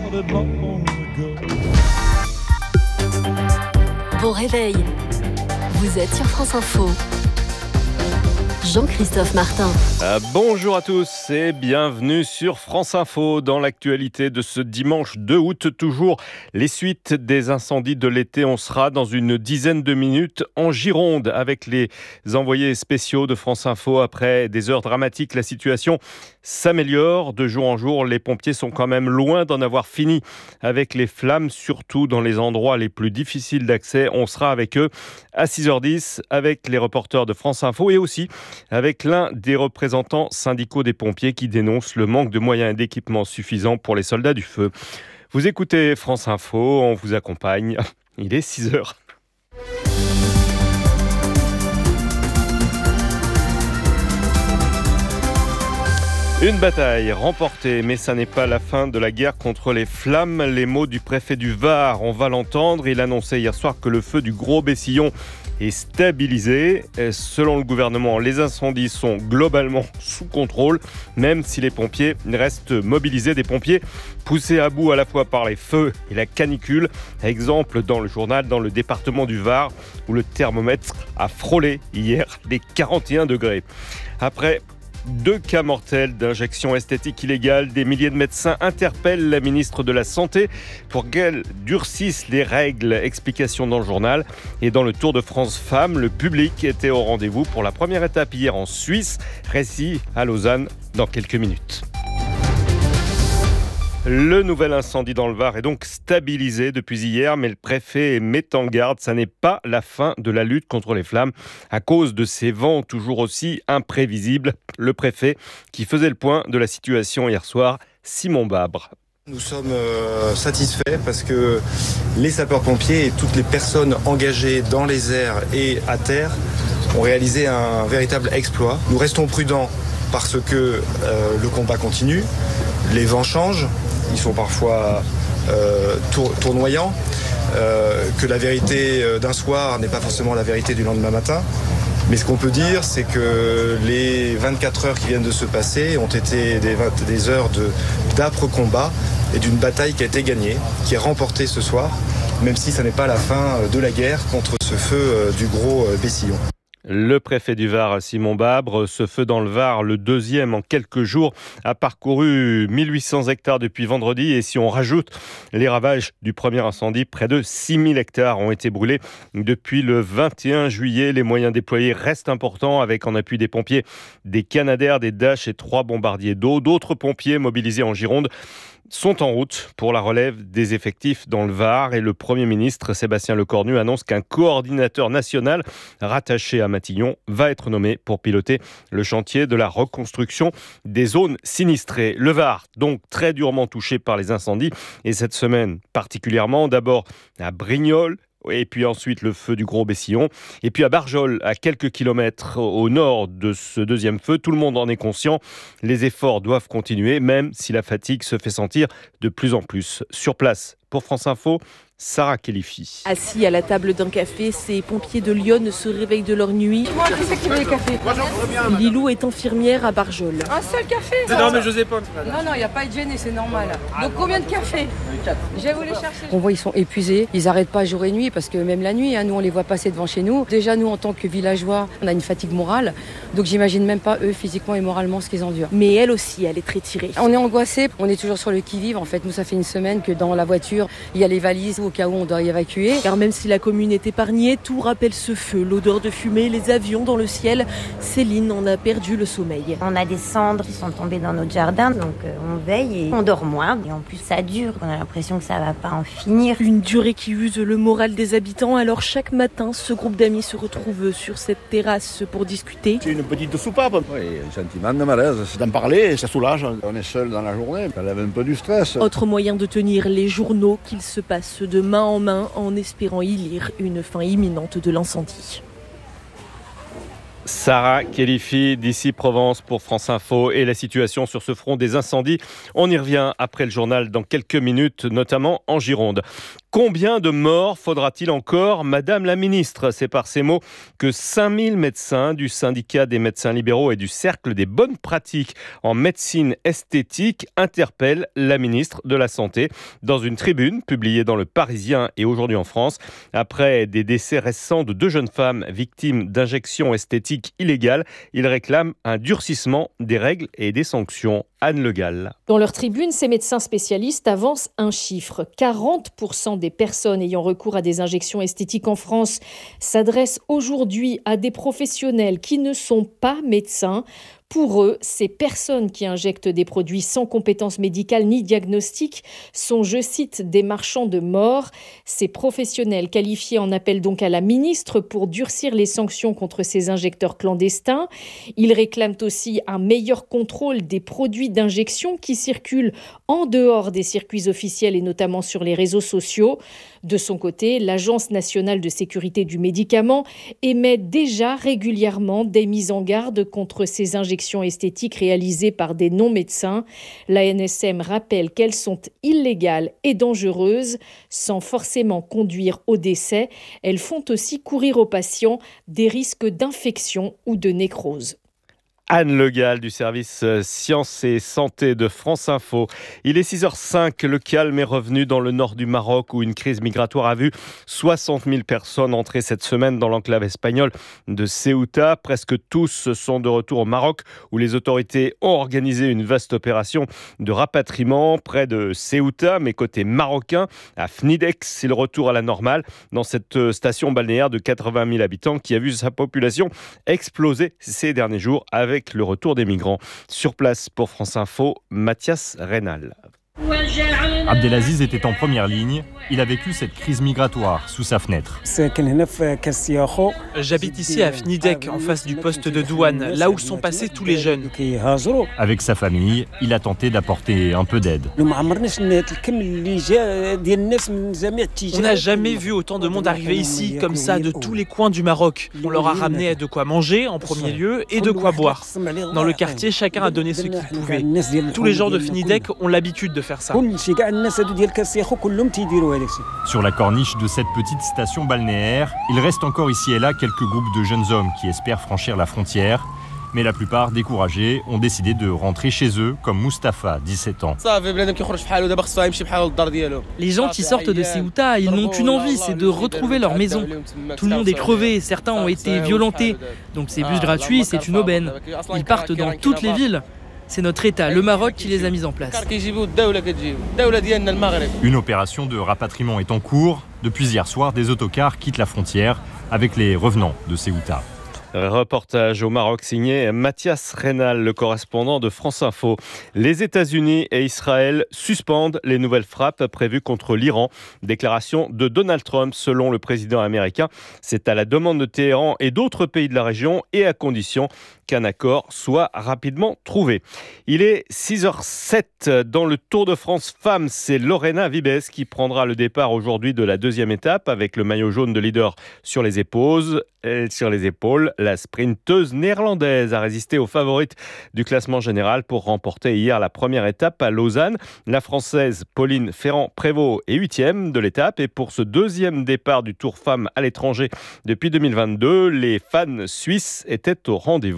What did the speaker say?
Bon réveil, vous êtes sur France Info. Jean-Christophe Martin. Bonjour à tous et bienvenue sur France Info. Dans l'actualité de ce dimanche 2 août, toujours les suites des incendies de l'été. On sera dans une dizaine de minutes en Gironde avec les envoyés spéciaux de France Info. Après des heures dramatiques, la situation s'améliore de jour en jour. Les pompiers sont quand même loin d'en avoir fini avec les flammes, surtout dans les endroits les plus difficiles d'accès. On sera avec eux à 6h10 avec les reporters de France Info et aussi avec l'un des représentants syndicaux des pompiers qui dénonce le manque de moyens et d'équipements suffisants pour les soldats du feu. Vous écoutez France Info, on vous accompagne. Il est 6h. Une bataille remportée, mais ça n'est pas la fin de la guerre contre les flammes. Les mots du préfet du Var, on va l'entendre. Il annonçait hier soir que le feu du Gros Bessillon est stabilisé. Selon le gouvernement, les incendies sont globalement sous contrôle, même si les pompiers restent mobilisés. Des pompiers poussés à bout à la fois par les feux et la canicule. Exemple dans le journal, dans le département du Var, où le thermomètre a frôlé hier les 41 degrés. Après 2 cas mortels d'injection esthétique illégale, des milliers de médecins interpellent la ministre de la Santé pour qu'elle durcisse les règles. Explication dans le journal. Et dans le Tour de France Femmes, le public était au rendez-vous pour la première étape hier en Suisse. Récit à Lausanne dans quelques minutes. Le nouvel incendie dans le Var est donc stabilisé depuis hier, mais le préfet met en garde, ça n'est pas la fin de la lutte contre les flammes à cause de ces vents toujours aussi imprévisibles. Le préfet qui faisait le point de la situation hier soir, Simon Babre. Nous sommes satisfaits parce que les sapeurs-pompiers et toutes les personnes engagées dans les airs et à terre ont réalisé un véritable exploit. Nous restons prudents parce que le combat continue, les vents changent. Ils sont parfois tournoyants, que la vérité d'un soir n'est pas forcément la vérité du lendemain matin. Mais ce qu'on peut dire, c'est que les 24 heures qui viennent de se passer ont été des heures d'âpre combat et d'une bataille qui a été gagnée, qui est remportée ce soir, même si ça n'est pas la fin de la guerre contre ce feu du Gros Bessillon. Le préfet du Var, Simon Babre, ce feu dans le Var, le deuxième en quelques jours, a parcouru 1800 hectares depuis vendredi. Et si on rajoute les ravages du premier incendie, près de 6000 hectares ont été brûlés depuis le 21 juillet. Les moyens déployés restent importants avec en appui des pompiers, des Canadair, des Dash et 3 bombardiers d'eau. D'autres pompiers mobilisés en Gironde sont en route pour la relève des effectifs dans le Var et le Premier ministre Sébastien Lecornu annonce qu'un coordinateur national rattaché à Matignon va être nommé pour piloter le chantier de la reconstruction des zones sinistrées. Le Var, donc très durement touché par les incendies et cette semaine particulièrement, d'abord à Brignoles, et puis ensuite le feu du Gros Bessillon. Et puis à Barjol, à quelques kilomètres au nord de ce deuxième feu, tout le monde en est conscient. Les efforts doivent continuer, même si la fatigue se fait sentir de plus en plus. Sur place, pour France Info, Sarah Kelifi. Assis à la table d'un café, ces pompiers de Lyon se réveillent de leur nuit. Moi, qui c'est qui veut les cafés? Moi, j'en veux bien. Lilou est infirmière à Barjol. Un seul café? Non, mais je sais pas. Non, il n'y a pas de gêne, c'est normal. Donc, combien de cafés? 4. Je vais vous les chercher. On voit, ils sont épuisés. Ils n'arrêtent pas jour et nuit parce que même la nuit, nous, on les voit passer devant chez nous. Déjà, nous, en tant que villageois, on a une fatigue morale. Donc, j'imagine même pas, eux, physiquement et moralement, ce qu'ils endurent. Mais elle aussi, elle est très tirée. On est angoissés. On est toujours sur le qui-vive. En fait, nous, ça fait une semaine que dans la voiture, il y a les valises au cas où on doit y évacuer. Car même si la commune est épargnée, tout rappelle ce feu, l'odeur de fumée, les avions dans le ciel. Céline en a perdu le sommeil. On a des cendres qui sont tombées dans notre jardin, donc on veille et on dort moins. Et en plus ça dure, on a l'impression que ça va pas en finir. Une durée qui use le moral des habitants, alors chaque matin, ce groupe d'amis se retrouve sur cette terrasse pour discuter. C'est une petite soupape. Oui, un sentiment de malaise. C'est d'en parler, ça soulage. On est seul dans la journée, ça lève un peu du stress. Autre moyen de tenir les journaux qu'ils se passent de main en main en espérant y lire une fin imminente de l'incendie. Sarah Kelifi d'ici Provence pour France Info et la situation sur ce front des incendies. On y revient après le journal dans quelques minutes, notamment en Gironde. Combien de morts faudra-t-il encore, Madame la Ministre ? C'est par ces mots que 5000 médecins du syndicat des médecins libéraux et du cercle des bonnes pratiques en médecine esthétique interpellent la ministre de la Santé dans une tribune publiée dans Le Parisien et Aujourd'hui en France. Après des décès récents de 2 jeunes femmes victimes d'injections esthétiques illégales, ils réclament un durcissement des règles et des sanctions. Anne Le Gall. Dans leur tribune, ces médecins spécialistes avancent un chiffre. 40% des personnes ayant recours à des injections esthétiques en France s'adressent aujourd'hui à des professionnels qui ne sont pas médecins. Pour eux, ces personnes qui injectent des produits sans compétences médicales ni diagnostiques sont, je cite, des marchands de mort. Ces professionnels qualifiés en appellent donc à la ministre pour durcir les sanctions contre ces injecteurs clandestins. Ils réclament aussi un meilleur contrôle des produits d'injection qui circulent en dehors des circuits officiels et notamment sur les réseaux sociaux. De son côté, l'Agence nationale de sécurité du médicament émet déjà régulièrement des mises en garde contre ces injections esthétiques réalisées par des non-médecins. L'ANSM rappelle qu'elles sont illégales et dangereuses, sans forcément conduire au décès. Elles font aussi courir aux patients des risques d'infection ou de nécrose. Anne Le Gall du service Sciences et Santé de France Info. Il est 6h05, le calme est revenu dans le nord du Maroc où une crise migratoire a vu 60 000 personnes entrer cette semaine dans l'enclave espagnole de Ceuta. Presque tous sont de retour au Maroc où les autorités ont organisé une vaste opération de rapatriement près de Ceuta, mais côté marocain, à Fnidek, c'est le retour à la normale dans cette station balnéaire de 80 000 habitants qui a vu sa population exploser ces derniers jours avec le retour des migrants. Sur place pour France Info, Mathias Reynal. Abdelaziz était en première ligne. Il a vécu cette crise migratoire sous sa fenêtre. J'habite ici à Fnidek, en face du poste de douane, là où sont passés tous les jeunes. Avec sa famille, il a tenté d'apporter un peu d'aide. On n'a jamais vu autant de monde arriver ici, comme ça, de tous les coins du Maroc. On leur a ramené de quoi manger, en premier lieu, et de quoi boire. Dans le quartier, chacun a donné ce qu'il pouvait. Tous les gens de Fnidek ont l'habitude de faire ça. Sur la corniche de cette petite station balnéaire, il reste encore ici et là quelques groupes de jeunes hommes qui espèrent franchir la frontière. Mais la plupart, découragés, ont décidé de rentrer chez eux, comme Mustapha, 17 ans. Les gens qui sortent de Ceuta, ils n'ont qu'une envie, c'est de retrouver leur maison. Tout le monde est crevé, certains ont été violentés. Donc ces bus gratuits, c'est une aubaine. Ils partent dans toutes les villes. C'est notre État, le Maroc, qui les a mis en place. Une opération de rapatriement est en cours. Depuis hier soir, des autocars quittent la frontière avec les revenants de Ceuta. Reportage au Maroc signé Mathias Reynal, le correspondant de France Info. Les États-Unis et Israël suspendent les nouvelles frappes prévues contre l'Iran. Déclaration de Donald Trump selon le président américain. C'est à la demande de Téhéran et d'autres pays de la région et à condition qu'un accord soit rapidement trouvé. Il est 6h07 dans le Tour de France Femmes. C'est Lorena Vibes qui prendra le départ aujourd'hui de la deuxième étape avec le maillot jaune de leader sur les épaules. La sprinteuse néerlandaise a résisté aux favorites du classement général pour remporter hier la première étape à Lausanne. La Française Pauline Ferrand-Prévot est 8e de l'étape et pour ce deuxième départ du Tour Femmes à l'étranger depuis 2022, les fans suisses étaient au rendez-vous.